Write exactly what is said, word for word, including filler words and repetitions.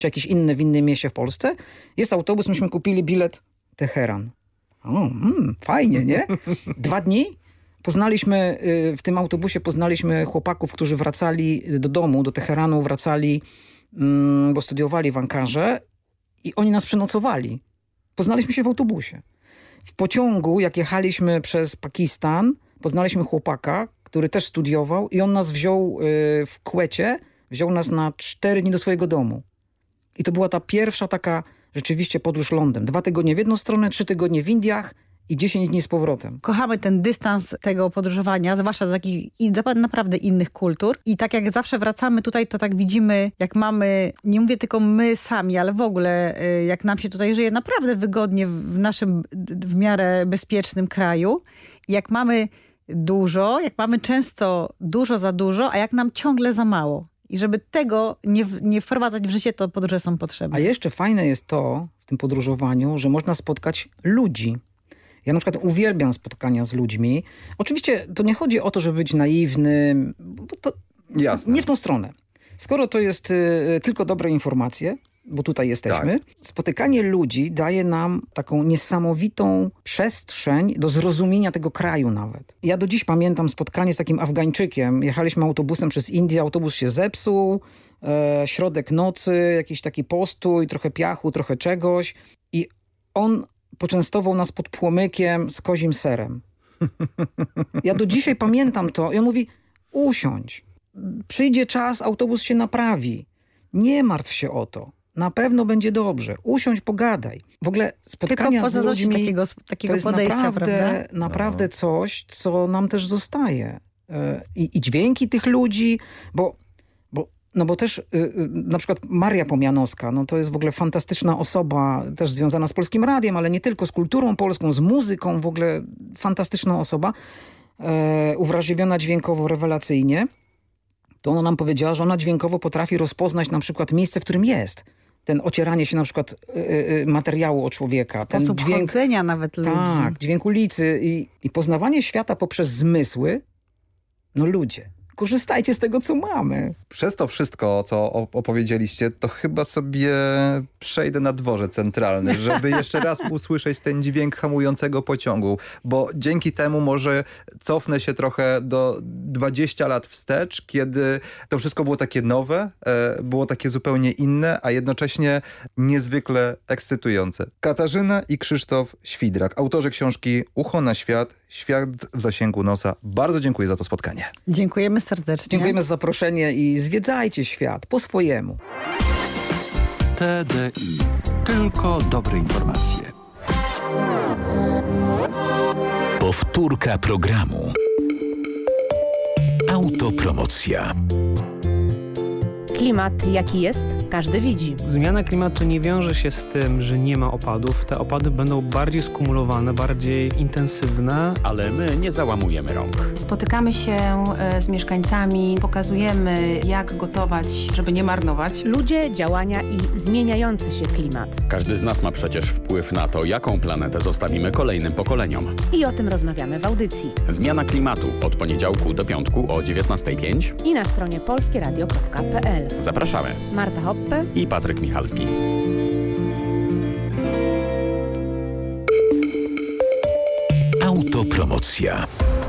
czy jakieś inne w innym mieście w Polsce, jest autobus, myśmy kupili bilet Teheran. O, mm, fajnie, nie? Dwa dni poznaliśmy, w tym autobusie poznaliśmy chłopaków, którzy wracali do domu, do Teheranu, wracali, bo studiowali w Ankarze i oni nas przenocowali. Poznaliśmy się w autobusie. W pociągu, jak jechaliśmy przez Pakistan, poznaliśmy chłopaka, który też studiował i on nas wziął w Kuwecie, wziął nas na cztery dni do swojego domu. I to była ta pierwsza taka rzeczywiście podróż lądem. Dwa tygodnie w jedną stronę, trzy tygodnie w Indiach i dziesięć dni z powrotem. Kochamy ten dystans tego podróżowania, zwłaszcza do takich naprawdę innych kultur. I tak jak zawsze wracamy tutaj, to tak widzimy, jak mamy, nie mówię tylko my sami, ale w ogóle jak nam się tutaj żyje naprawdę wygodnie w naszym w miarę bezpiecznym kraju. I jak mamy dużo, jak mamy często dużo za dużo, a jak nam ciągle za mało. I żeby tego nie, nie wprowadzać w życie, to podróże są potrzebne. A jeszcze fajne jest to w tym podróżowaniu, że można spotkać ludzi. Ja na przykład uwielbiam spotkania z ludźmi. Oczywiście to nie chodzi o to, żeby być naiwnym, bo to Jasne. Nie w tą stronę. Skoro to jest y, tylko dobre informacje, bo tutaj jesteśmy, tak. Spotykanie ludzi daje nam taką niesamowitą przestrzeń do zrozumienia tego kraju nawet. Ja do dziś pamiętam spotkanie z takim Afgańczykiem. Jechaliśmy autobusem przez Indię, autobus się zepsuł, e, środek nocy, jakiś taki postój, trochę piachu, trochę czegoś i on poczęstował nas pod płomykiem z kozim serem. Ja do dzisiaj pamiętam to i on mówi, usiądź, przyjdzie czas, autobus się naprawi, nie martw się o to. Na pewno będzie dobrze. Usiądź, pogadaj. W ogóle spotkania z ludźmi takiego, takiego to jest podejścia, naprawdę, naprawdę no. coś, co nam też zostaje. I, I dźwięki tych ludzi, bo, bo, no bo też na przykład Maria Pomianowska, no to jest w ogóle fantastyczna osoba, też związana z Polskim Radiem, ale nie tylko, z kulturą polską, z muzyką, w ogóle fantastyczna osoba, e, uwrażliwiona dźwiękowo rewelacyjnie. To ona nam powiedziała, że ona dźwiękowo potrafi rozpoznać na przykład miejsce, w którym jest. Ten ocieranie się na przykład y, y, materiału o człowieka. Sposób ten dźwięk, chodzenia nawet ludzi. Tak, dźwięk ulicy i, i poznawanie świata poprzez zmysły. No ludzie, korzystajcie z tego, co mamy. Przez to wszystko, co opowiedzieliście, to chyba sobie przejdę na dworze centralny, żeby jeszcze raz usłyszeć ten dźwięk hamującego pociągu, bo dzięki temu może cofnę się trochę do dwudziestu lat wstecz, kiedy to wszystko było takie nowe, było takie zupełnie inne, a jednocześnie niezwykle ekscytujące. Katarzyna i Krzysztof Świdrak, autorzy książki Ucho na świat, świat w zasięgu nosa. Bardzo dziękuję za to spotkanie. Dziękujemy serdecznie. Dziękujemy za zaproszenie i zwiedzajcie świat po swojemu. T D I. Tylko dobre informacje. Powtórka programu. Autopromocja. Klimat jaki jest, każdy widzi. Zmiana klimatu nie wiąże się z tym, że nie ma opadów. Te opady będą bardziej skumulowane, bardziej intensywne. Ale my nie załamujemy rąk. Spotykamy się z mieszkańcami, pokazujemy jak gotować, żeby nie marnować. Ludzie, działania i zmieniający się klimat. Każdy z nas ma przecież wpływ na to, jaką planetę zostawimy kolejnym pokoleniom. I o tym rozmawiamy w audycji. Zmiana klimatu od poniedziałku do piątku o dziewiętnastej pięć i na stronie polskieradio kropka p l. Zapraszamy. Marta Hoppe i Patryk Michalski. Autopromocja.